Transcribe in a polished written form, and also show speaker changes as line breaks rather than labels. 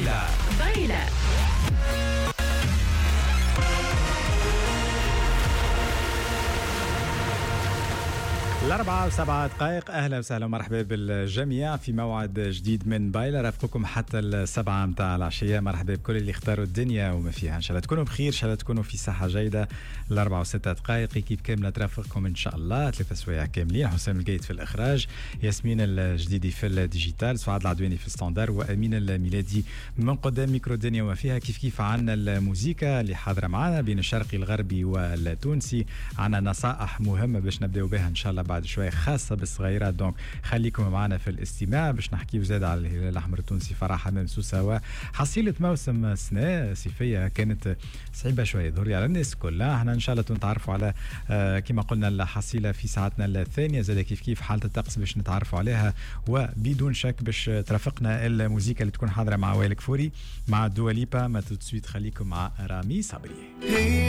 بايلة.
4:07. أهلا وسهلا ومرحبا بالجميع في موعد جديد من بايلة. رافقكم حتى 7 متاع العشية. مرحبا بكل اللي اختاروا الدنيا وما فيها. إن شاء الله تكونوا بخير، إن شاء الله تكونوا في صحة جيدة. 4:06 كيف كاملة ترافقكم إن شاء الله 3 سوايع كاملين. حسام القيد في الإخراج، ياسمين الجديدي في الديجيتال، سعاد العدواني في الستاندر، وأمين الميلادي من قدام ميكرو الدنيا وما فيها. كيف عنا الموسيقى اللي حاضرة معنا بين الشرقي الغربي والتونسي. عنا نصائح مهمة باش نبداو بها إن شاء الله بعد شوي، خاصة بالصغيرات. دونك خليكم معنا في الاستماع باش نحكيو زاد على الهلال الأحمر التونسي فرح أمام سوسة. وحصيلة موسم السنة صيفية كانت صعيبة شوية ظهري على الناس كلها. احنا إن شاء الله نتعرفوا على كما قلنا الحصيلة في ساعتنا الثانية. زاد كيف حالة الطقس باش نتعرفوا عليها، وبدون شك باش ترافقنا الموسيقى اللي تكون حاضرة مع وائل كفوري مع دواليبا. ما تسويت خليكم مع رامي صبري.